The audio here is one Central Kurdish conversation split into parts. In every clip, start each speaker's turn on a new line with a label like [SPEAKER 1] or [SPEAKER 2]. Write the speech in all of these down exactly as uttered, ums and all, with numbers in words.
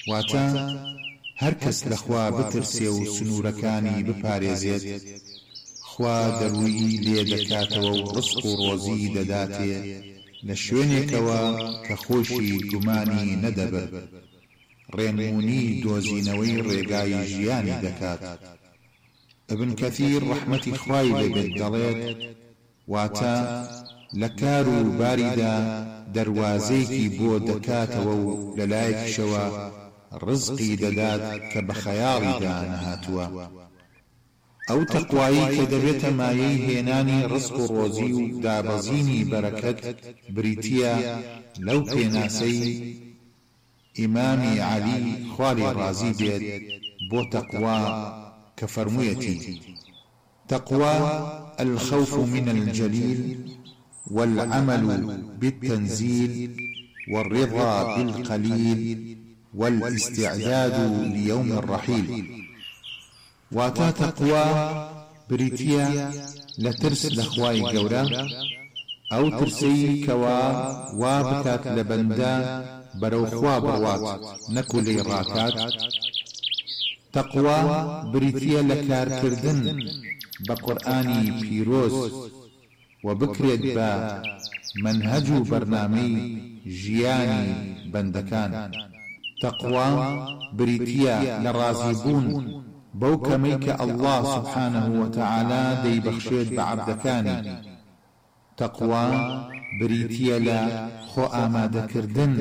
[SPEAKER 1] واتە هەر کەس لەخوا بترسێ و سنوورەکانی بپارێزێت خوا دەروی لێ دەکاتەوە و ڕزق و ڕۆزی دەداتێ لە شوێنێکەوە کە خۆشی گومانی نەدەبێت ڕێنمونی دۆزینەوەی ڕێگای ژیانی دەکات. ابن کەثیر ڕەحمەتی خوای لێبێت دەڵێت واتە لە کار و باریدا دەروازەیەکی بۆ دەکاتەوە و لەلایەکیشەوە ڕزقی دەدات کە بە خەیاڵیدا نەهاتووە. ئەو تەقوایی کە دەبێتە مایەی هێنانی ڕزق و ڕۆزی و دابەزینی بەرەکەت بریتیە لەو پێناسەی ئیمامی عەلی خوای ڕازی بێت بۆ تەقوا کە فەرموویەتی تەقوا الخوف من الجليل والعمل بالتنزيل والرضا بالقليل والاستعداد ليوم الرحيل. واتا تقوى بريتيا لترس لخواي قورا او ترسي كوا وابكات لبندا برو خوا بروات نكولي راكات. تقوى بريتيا لكار كردن بقرآني بيروز وبكريت با منهج برنامي جياني بندكان. تقوى بريتيا لرازيبون بوكميك الله سبحانه وتعالى دي بخشيت بعبدكاني. تقوى بريتيا لا خو آماد كردن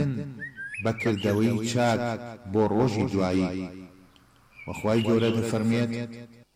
[SPEAKER 1] بكردوي شاك بو روجي دوائي. وخواي جورة فرميت